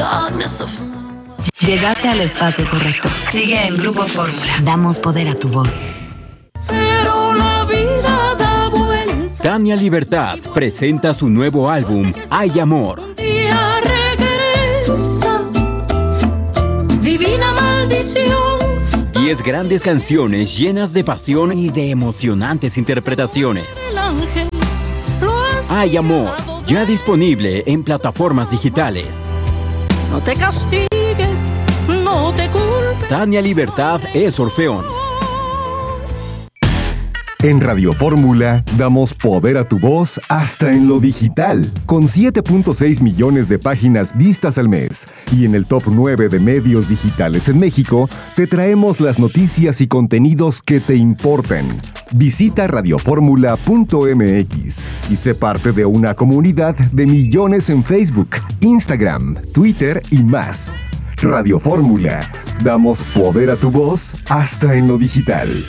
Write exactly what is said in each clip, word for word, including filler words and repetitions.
Llegaste al espacio correcto. Sigue en Grupo Fórmula. Damos poder a tu voz. Pero la vida da vuelta. Tania Libertad presenta su nuevo álbum, Hay Amor. Un día regresa, divina maldición. Diez grandes canciones llenas de pasión y de emocionantes interpretaciones. El ángel lo has Hay Amor, llevado ya de- disponible en plataformas digitales. No te castigues, no te culpes. Tania Libertad es Orfeón. En Radio Fórmula damos poder a tu voz hasta en lo digital, con siete punto seis millones de páginas vistas al mes. Y en el top nueve de medios digitales en México, te traemos las noticias y contenidos que te importan. Visita radioformula punto m x y sé parte de una comunidad de millones en Facebook, Instagram, Twitter y más. Radio Fórmula, damos poder a tu voz hasta en lo digital.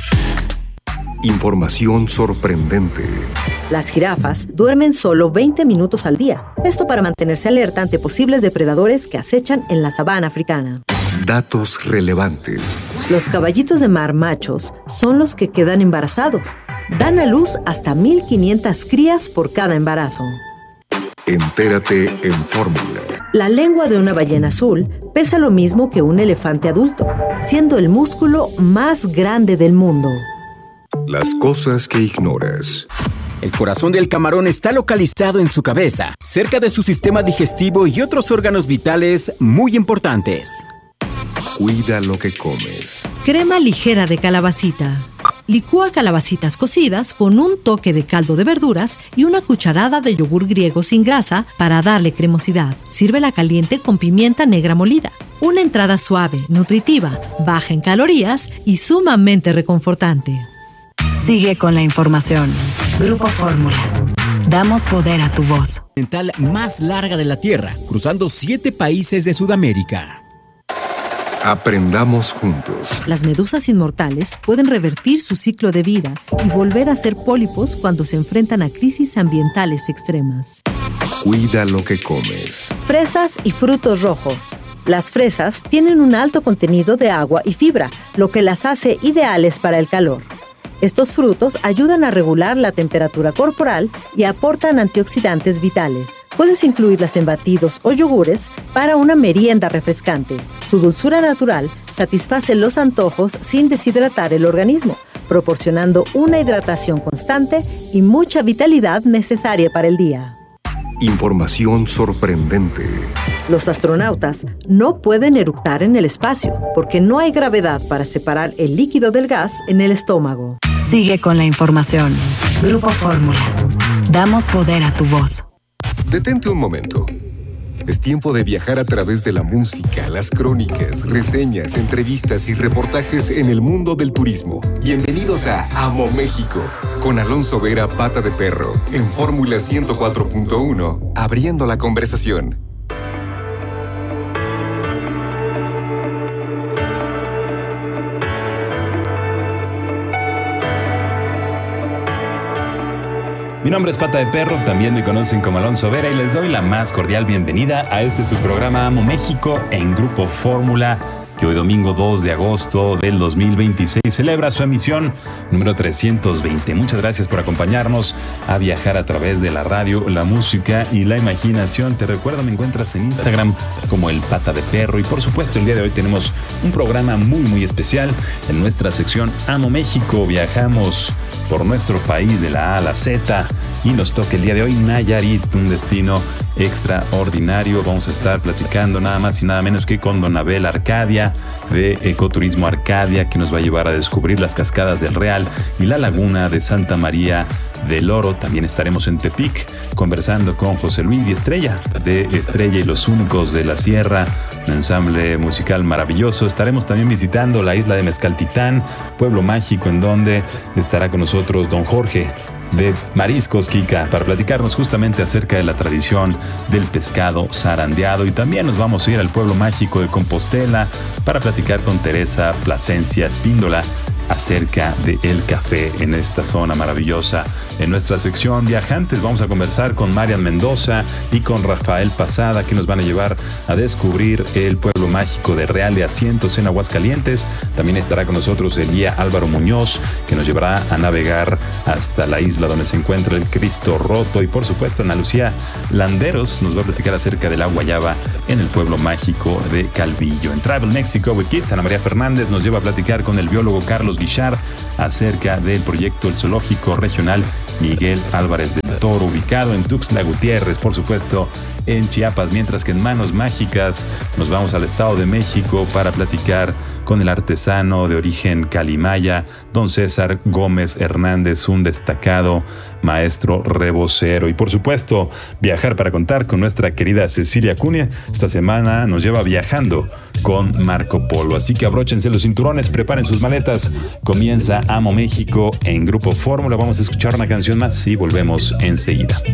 Información sorprendente. Las jirafas duermen solo veinte minutos al día. Esto para mantenerse alerta ante posibles depredadores que acechan en la sabana africana. Datos relevantes. Los caballitos de mar machos son los que quedan embarazados. Dan a luz hasta mil quinientas crías por cada embarazo. Entérate en Fórmula. La lengua de una ballena azul pesa lo mismo que un elefante adulto, siendo el músculo más grande del mundo. Las cosas que ignoras. El corazón del camarón está localizado en su cabeza, cerca de su sistema digestivo y otros órganos vitales muy importantes. Cuida lo que comes. Crema ligera de calabacita. Licúa calabacitas cocidas con un toque de caldo de verduras y una cucharada de yogur griego sin grasa para darle cremosidad. Sírvela caliente con pimienta negra molida. Una entrada suave, nutritiva, baja en calorías y sumamente reconfortante. Sigue con la información. Grupo Fórmula. Damos poder a tu voz. Continental más larga de la Tierra, cruzando siete países de Sudamérica. Aprendamos juntos. Las medusas inmortales pueden revertir su ciclo de vida y volver a ser pólipos cuando se enfrentan a crisis ambientales extremas. Cuida lo que comes. Fresas y frutos rojos. Las fresas tienen un alto contenido de agua y fibra, lo que las hace ideales para el calor. Estos frutos ayudan a regular la temperatura corporal y aportan antioxidantes vitales. Puedes incluirlas en batidos o yogures para una merienda refrescante. Su dulzura natural satisface los antojos sin deshidratar el organismo, proporcionando una hidratación constante y mucha vitalidad necesaria para el día. Información sorprendente. Los astronautas no pueden eructar en el espacio porque no hay gravedad para separar el líquido del gas en el estómago. Sigue con la información. Grupo Fórmula. Damos poder a tu voz. Detente un momento. Es tiempo de viajar a través de la música, las crónicas, reseñas, entrevistas y reportajes en el mundo del turismo. Bienvenidos a Amo México, con Alonso Vera Pata de Perro, en Fórmula ciento cuatro punto uno, abriendo la conversación. Mi nombre es Pata de Perro, también me conocen como Alonso Vera y les doy la más cordial bienvenida a este su programa Amo México en Grupo Fórmula, que hoy domingo dos de agosto del dos mil veintiséis celebra su emisión número trescientos veinte. Muchas gracias por acompañarnos a viajar a través de la radio, la música y la imaginación. Te recuerdo, me encuentras en Instagram como el Pata de Perro y por supuesto el día de hoy tenemos un programa muy muy especial en nuestra sección Amo México. Viajamos por nuestro país de la A a la Z y nos toca el día de hoy Nayarit, un destino extraordinario. Vamos a estar platicando nada más y nada menos que con Don Abel Arcadia de Ecoturismo Arcadia, que nos va a llevar a descubrir las cascadas del Real y la laguna de Santa María del Oro. También estaremos en Tepic conversando con José Luis y Estrella de Estrella y los Únicos de la Sierra, un ensamble musical maravilloso. Estaremos también visitando la isla de Mezcaltitán, pueblo mágico en donde estará con nosotros Don Jorge de Mariscos Kika para platicarnos justamente acerca de la tradición del pescado zarandeado. Y también nos vamos a ir al pueblo mágico de Compostela para platicar con Teresa Plasencia Espíndola acerca del café en esta zona maravillosa. En nuestra sección Viajantes vamos a conversar con Marian Mendoza y con Rafael Pasada, que nos van a llevar a descubrir el pueblo mágico de Real de Asientos en Aguascalientes. También estará con nosotros el guía Álvaro Muñoz, que nos llevará a navegar hasta la isla donde se encuentra el Cristo Roto. Y por supuesto, Ana Lucía Landeros nos va a platicar acerca de la guayaba en el pueblo mágico de Calvillo. En Travel Mexico with Kids, Ana María Fernández nos lleva a platicar con el biólogo Carlos Guichard acerca del proyecto El Zoológico Regional Miguel Álvarez del Toro, ubicado en Tuxtla Gutiérrez, por supuesto, en Chiapas. Mientras que en Manos Mágicas nos vamos al Estado de México para platicar con el artesano de origen calimaya, don César Gómez Hernández, un destacado maestro rebocero. Y por supuesto, viajar para contar con nuestra querida Cecilia Cunha. Esta semana nos lleva viajando con Marco Polo. Así que abróchense los cinturones, preparen sus maletas. Comienza Amo México en Grupo Fórmula. Vamos a escuchar una canción más y volvemos enseguida.